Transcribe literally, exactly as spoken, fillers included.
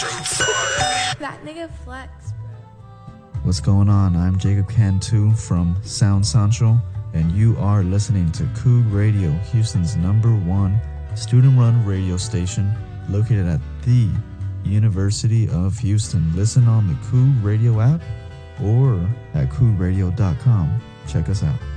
That nigga flex, bro. What's going on? I'm Jacob Cantu from Sound Central, and you are listening to Coog Radio, Houston's number one student-run radio station located at the University of Houston. Listen on the Coog Radio app or at coog radio dot com. Check us out.